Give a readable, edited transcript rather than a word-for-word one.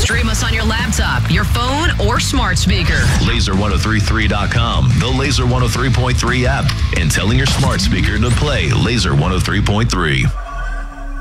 Stream us on your laptop, your phone, or smart speaker. Laser1033.com, the Laser 103.3 app, and telling your smart speaker to play Laser 103.3.